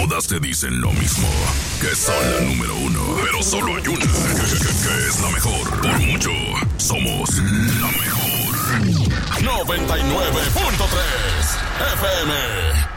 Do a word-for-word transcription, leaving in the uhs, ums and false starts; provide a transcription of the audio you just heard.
Todas te dicen lo mismo, que son la número uno. Pero solo hay una que, que- que- que es la mejor. Por mucho, somos la mejor. noventa y nueve punto tres F M